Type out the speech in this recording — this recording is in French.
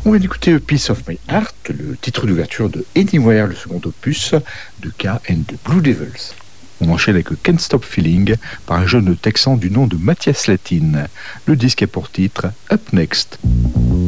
On vient d'écouter A Piece of My Heart, le titre d'ouverture de Anywhere, le second opus de K and the Blue Devils. On enchaîne avec Can't Stop Feeling par un jeune texan du nom de Matthias Latin. Le disque est pour titre Up Next.